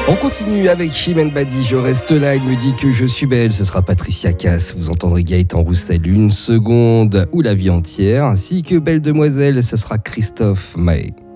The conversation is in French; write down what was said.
On continue avec Chimène Badi, je reste là, il me dit que je suis belle, ce sera Patricia Cass, vous entendrez Gaëtan Roussel, Une seconde ou La vie entière, ainsi que Belle demoiselle, ce sera Christophe Maé.